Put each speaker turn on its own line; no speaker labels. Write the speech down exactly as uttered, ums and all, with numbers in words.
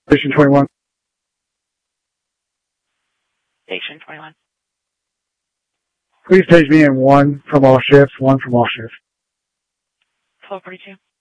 Station twenty-one.
Station twenty-one.
Please page me in one from all shifts, one from all shifts.
twelve forty-two.